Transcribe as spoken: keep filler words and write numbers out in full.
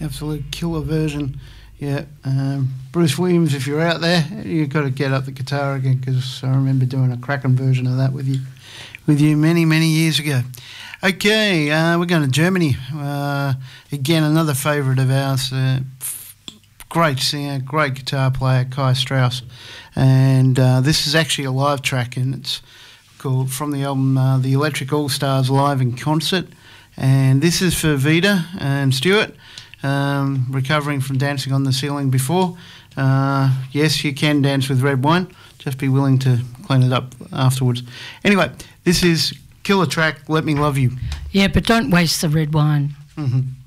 absolute killer version. Yeah, um, Bruce Williams, if you're out there, you've got to get up the guitar again, because I remember doing a cracking version of that with you, with you many, many years ago. Okay, uh, we're going to Germany. Uh, again, another favourite of ours. Uh, great singer, great guitar player, Kai Strauss. And uh, this is actually a live track, and it's called from the album uh, The Electric All Stars Live in Concert. And this is for Vida and Stuart. Um, recovering from dancing on the ceiling before. Uh, yes, you can dance with red wine. Just be willing to clean it up afterwards. Anyway, this is killer track, Let Me Love You. Yeah, but don't waste the red wine. Mm-hmm.